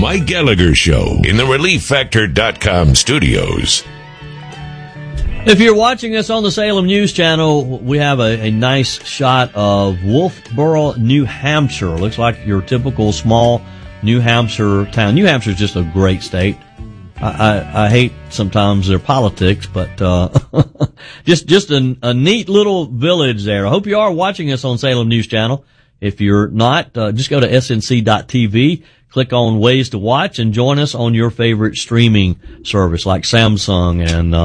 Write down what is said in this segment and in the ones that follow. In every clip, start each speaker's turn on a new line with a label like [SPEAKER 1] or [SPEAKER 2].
[SPEAKER 1] Mike Gallagher Show in the ReliefFactor.com studios.
[SPEAKER 2] If you're watching us on the Salem News Channel, we have a nice shot of Wolfboro, New Hampshire. Looks like your typical small New Hampshire town. New Hampshire is just a great state. I hate sometimes their politics, but just a neat little village there. I hope you are watching us on Salem News Channel. If you're not, just go to snc.tv. Click on Ways to Watch and join us on your favorite streaming service like Samsung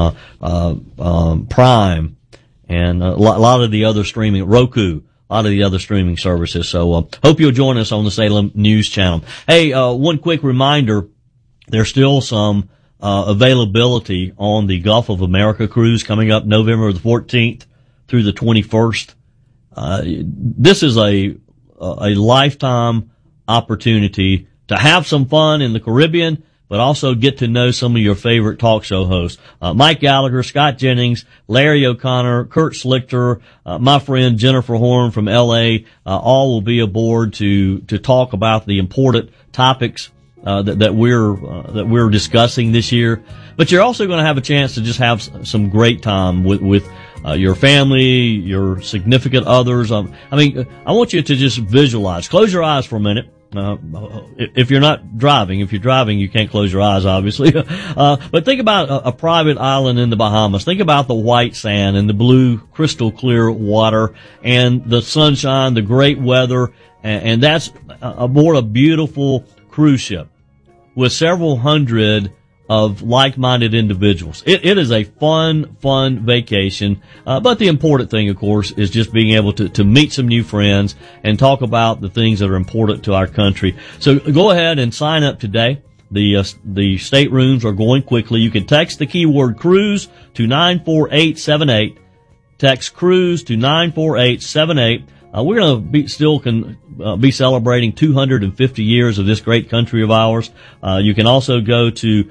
[SPEAKER 2] and Prime and a lot of the other streaming, Roku, a lot of the other streaming services. So hope you'll join us on the Salem News Channel. Hey, one quick reminder, there's still some availability on the Gulf of America cruise coming up November the 14th through the 21st. This is a lifetime opportunity to have some fun in the Caribbean, but also get to know some of your favorite talk show hosts. Mike Gallagher, Scott Jennings, Larry O'Connor, Kurt Slichter, my friend Jennifer Horn from LA, all will be aboard to talk about the important topics that we're discussing this year. But you're also going to have a chance to just have some great time with your family, your significant others. I want you to just visualize. Close your eyes for a minute. If you're not driving, if you're driving, you can't close your eyes, obviously. But think about a private island in the Bahamas. Think about the white sand and the blue, crystal clear water and the sunshine, the great weather, and that's aboard a beautiful cruise ship with several hundred of like-minded individuals. It is a fun vacation. But the important thing, of course, is just being able to meet some new friends and talk about the things that are important to our country. So go ahead and sign up today. The staterooms are going quickly. You can text the keyword cruise to 94878. Text cruise to 94878. We're going to be celebrating 250 years of this great country of ours. You can also go to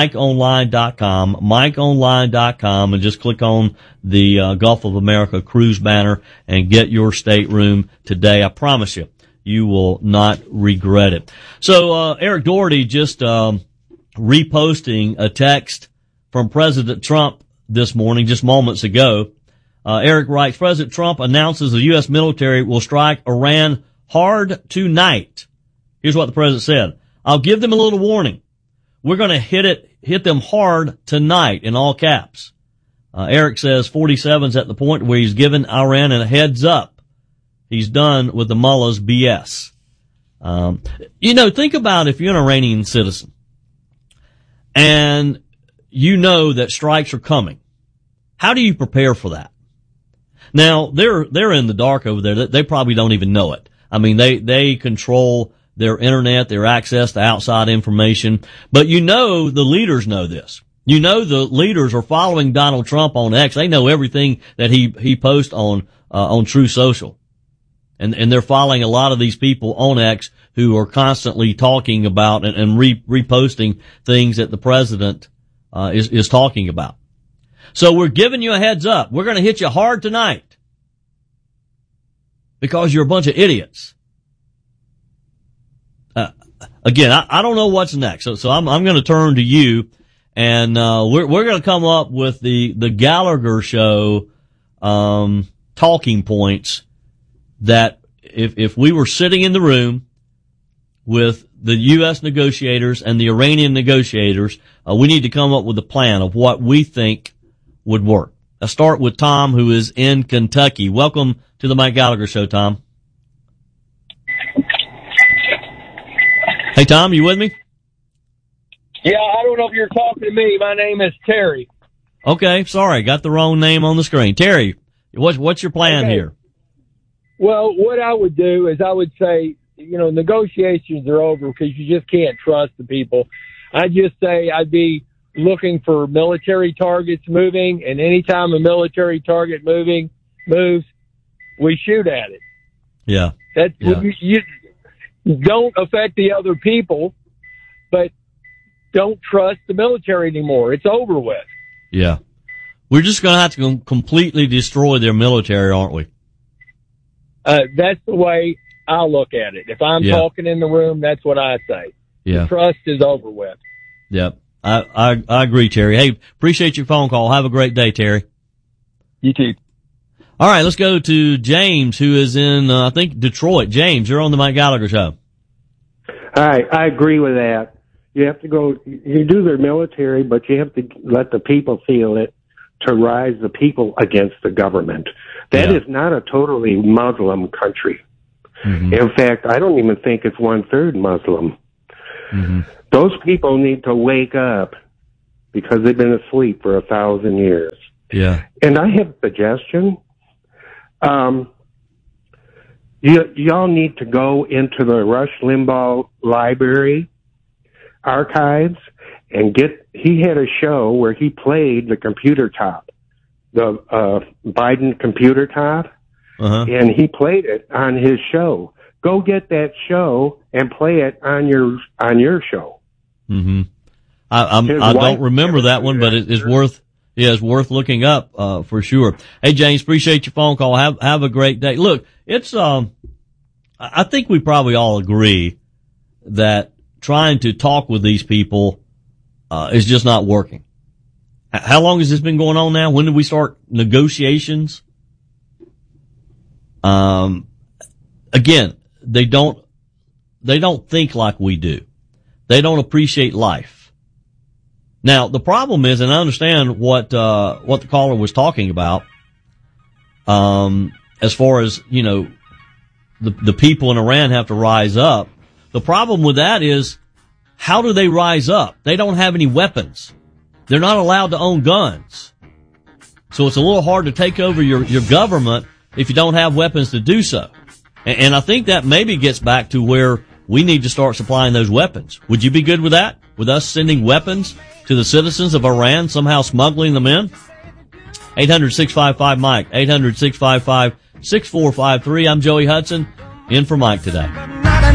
[SPEAKER 2] MikeOnline.com, and just click on the Gulf of America cruise banner and get your stateroom today. I promise you will not regret it. So, Eric Doherty just reposting a text from President Trump this morning, just moments ago. Eric writes, President Trump announces the U.S. military will strike Iran hard tonight. Here's what the president said. I'll give them a little warning. We're going to hit them hard tonight, in all caps. Eric says 47's at the point where he's given Iran a heads up. He's done with the mullah's BS. Think about if you're an Iranian citizen and you know that strikes are coming. How do you prepare for that? Now, they're in the dark over there. They probably don't even know it. I mean, they control their internet, their access to outside information. But the leaders know this. The leaders are following Donald Trump on X. They know everything that he posts on True Social. And they're following a lot of these people on X who are constantly talking about and reposting things that the president is talking about. So we're giving you a heads up. We're going to hit you hard tonight because you're a bunch of idiots. Again, I don't know what's next. So I'm going to turn to you, and we're going to come up with the Gallagher Show talking points that if we were sitting in the room with the U.S. negotiators and the Iranian negotiators, we need to come up with a plan of what we think would work. I'll start with Tom, who is in Kentucky. Welcome to the Mike Gallagher Show, Tom. Hey, Tom, you with me?
[SPEAKER 3] Yeah, I don't know if you're talking to me. My name is Terry.
[SPEAKER 2] Okay, sorry, got the wrong name on the screen. Terry, what's your plan here?
[SPEAKER 3] Well, what I would do is I would say, negotiations are over because you just can't trust the people. I'd just say I'd be looking for military targets moving, and anytime a military target moves, we shoot at it.
[SPEAKER 2] Yeah.
[SPEAKER 3] You don't affect the other people, but don't trust the military anymore. It's over with.
[SPEAKER 2] Yeah. We're just going to have to completely destroy their military, aren't we?
[SPEAKER 3] That's the way I look at it. If I'm talking in the room, that's what I say.
[SPEAKER 2] Yeah.
[SPEAKER 3] The trust is over with.
[SPEAKER 2] Yep. I agree, Terry. Hey, appreciate your phone call. Have a great day, Terry.
[SPEAKER 3] You too.
[SPEAKER 2] All right, let's go to James, who is in, I think, Detroit. James, you're on the Mike Gallagher Show.
[SPEAKER 4] I agree with that. You have to go, you do their military, but you have to let the people feel it to rise the people against the government. That is not a totally Muslim country. Mm-hmm. In fact, I don't even think it's 1/3 Muslim. Mm-hmm. Those people need to wake up because they've been asleep for 1,000 years.
[SPEAKER 2] Yeah.
[SPEAKER 4] And I have a suggestion. Y'all need to go into the Rush Limbaugh Library archives and he had a show where he played the computer top, the Biden computer top, and he played it on his show. Go get that show and play it on your show.
[SPEAKER 2] Mm-hmm. I don't remember that one, but it's worth looking up, for sure. Hey, James, appreciate your phone call. Have a great day. Look, it's, I think we probably all agree that trying to talk with these people, is just not working. How long has this been going on now? When did we start negotiations? Again, they don't think like we do. They don't appreciate life. Now, the problem is, and I understand what the caller was talking about, as far as, the people in Iran have to rise up. The problem with that is, how do they rise up? They don't have any weapons. They're not allowed to own guns. So it's a little hard to take over your government if you don't have weapons to do so. And I think that maybe gets back to where we need to start supplying those weapons. Would you be good with that? With us sending weapons to the citizens of Iran, somehow smuggling them in? 800-655-MIKE, 800-655-6453. I'm Joey Hudson, in for Mike today.